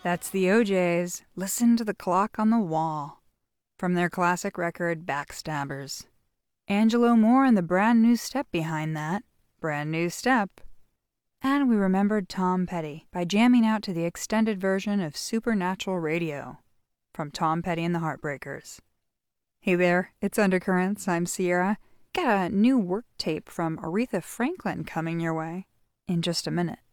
That's the OJs. Listen to the clock on the wall. From their classic record, Backstabbers. Angelo Moore and the brand new step behind that. Brand new step. And we remembered Tom Petty by jamming out to the extended version of Supernatural Radio from Tom Petty and the Heartbreakers. Hey there, it's Undercurrents. I'm Sierra. Got a new work tape from Aretha Franklin coming your way in just a minute.